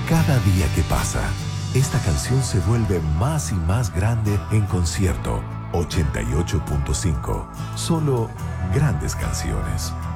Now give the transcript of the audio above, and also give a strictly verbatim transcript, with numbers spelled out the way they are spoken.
Cada día que pasa, esta canción se vuelve más y más grande en concierto. ochenta y ocho punto cinco. Solo grandes canciones.